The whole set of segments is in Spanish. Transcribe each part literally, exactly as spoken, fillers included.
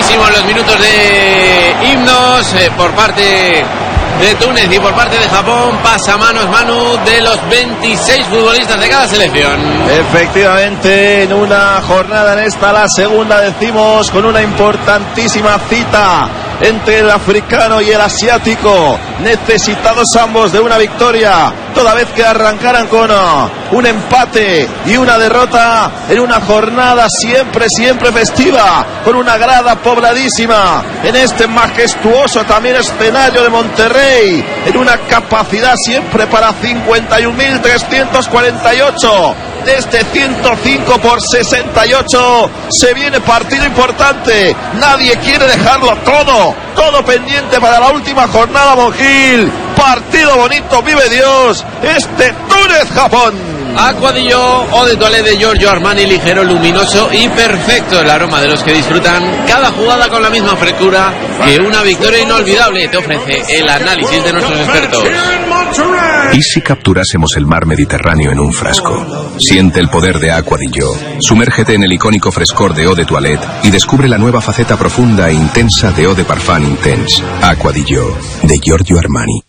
Larguísimos los minutos de himnos eh, por parte de Túnez y por parte de Japón. Pasa manos Manu de los veintiséis futbolistas de cada selección. Efectivamente, en una jornada, en esta la segunda, decimos, con una importantísima cita entre el africano y el asiático, necesitados ambos de una victoria, toda vez que arrancaran con un empate y una derrota en una jornada siempre, siempre festiva, con una grada pobladísima en este majestuoso también escenario de Monterrey, en una capacidad siempre para cincuenta y un mil trescientos cuarenta y ocho. Desde ciento cinco por sesenta y ocho se viene partido importante. Nadie quiere dejarlo todo, todo pendiente para la última jornada, Monjil. Partido bonito, vive Dios. Este Túnez-Japón. Aqua di Gio, Eau de Toilette de Giorgio Armani, ligero, luminoso y perfecto. El aroma de los que disfrutan cada jugada con la misma frescura que una victoria inolvidable. Te ofrece el análisis de nuestros expertos. ¿Y si capturásemos el mar Mediterráneo en un frasco? Siente el poder de Aqua di Gio. Sumérgete en el icónico frescor de Eau de Toilette y descubre la nueva faceta profunda e intensa de Eau de Parfum Intense. Aqua di Gio, de Giorgio Armani.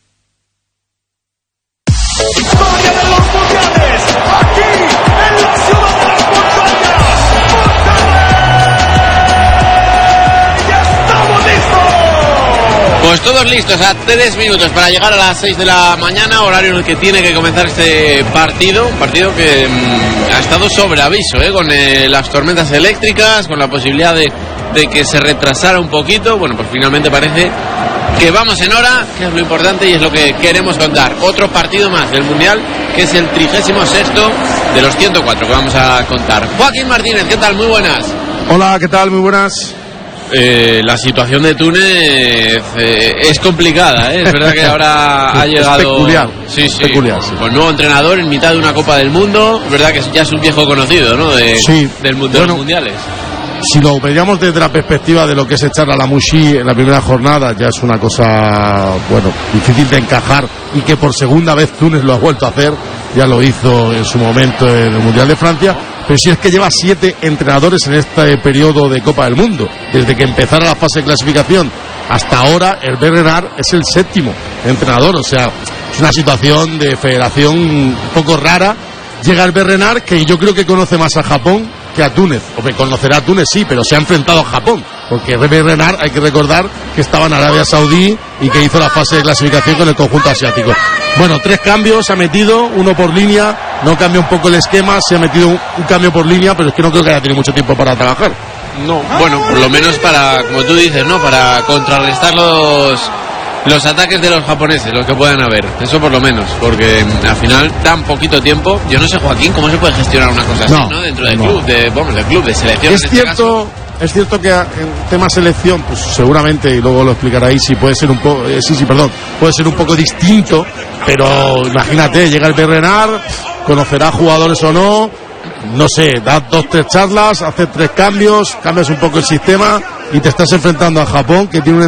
Pues todos listos a tres minutos para llegar a las seis de la mañana, horario en el que tiene que comenzar este partido, un partido que mmm, ha estado sobre aviso, ¿eh? con eh, las tormentas eléctricas, con la posibilidad de, de que se retrasara un poquito. Bueno, pues finalmente parece que vamos en hora, que es lo importante y es lo que queremos contar. Otro partido más del Mundial, que es el trigésimo sexto de los ciento cuatro que vamos a contar. Joaquín Martínez, ¿qué tal? Muy buenas. Hola, ¿qué tal? Muy buenas. Eh, la situación de Túnez eh, es complicada, ¿eh? Es verdad que ahora ha llegado... Es peculiar. Sí, sí. Peculiar, sí. Con nuevo entrenador en mitad de una Copa del Mundo. Es verdad que ya es un viejo conocido, ¿no? De, sí. del mundo, Bueno, de los mundiales. Si lo veíamos desde la perspectiva de lo que es echar a la Mouchi en la primera jornada, ya es una cosa, bueno, difícil de encajar, y que por segunda vez Túnez lo ha vuelto a hacer. Ya lo hizo en su momento en el Mundial de Francia. Pero si es que lleva siete entrenadores en este periodo de Copa del Mundo. Desde que empezara la fase de clasificación hasta ahora, el Renard es el séptimo entrenador. O sea, es una situación de federación un poco rara. Llega el Renard, que yo creo que conoce más a Japón que a Túnez. O que conocerá a Túnez, sí, pero se ha enfrentado a Japón. Porque Rebe Renard, hay que recordar que estaba en Arabia Saudí y que hizo la fase de clasificación con el conjunto asiático. Bueno, tres cambios se ha metido, uno por línea, no cambia un poco el esquema, se ha metido un, un cambio por línea, pero es que no creo que haya tenido mucho tiempo para trabajar. No, bueno, por lo menos para, como tú dices, ¿no? Para contrarrestar los, los ataques de los japoneses, los que puedan haber. Eso por lo menos, porque al final tan poquito tiempo. Yo no sé, Joaquín, cómo se puede gestionar una cosa así, ¿no? ¿no? Dentro del no. club, de, bueno, del club de selección. Es en cierto. Este caso. Es cierto que en tema selección, pues seguramente, y luego lo explicará sí puede ser un poco, eh, sí, sí, perdón, puede ser un poco distinto, pero imagínate, llega el Renard, conocerá jugadores o no, no sé, da dos, tres charlas, hace tres cambios, cambias un poco el sistema y te estás enfrentando a Japón, que tiene un